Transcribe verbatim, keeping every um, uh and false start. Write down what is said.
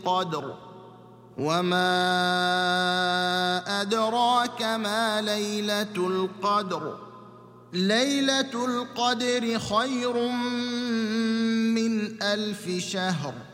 القدر وما أدراك ما ليلة القدر ليلة القدر خير من ألف شهر